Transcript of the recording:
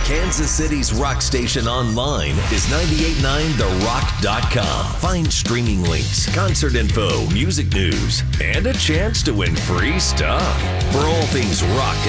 Kansas City's rock station online is 989therock.com. Find streaming links, concert info, music news, and a chance to win free stuff. For all things rock